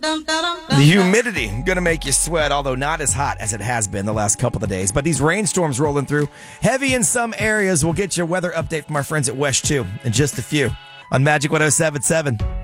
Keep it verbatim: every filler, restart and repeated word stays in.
The humidity going to make you sweat, although not as hot as it has been the last couple of days. But these rainstorms rolling through, heavy in some areas. We'll get you a weather update from our friends at West two in just a few on Magic one oh seven point seven.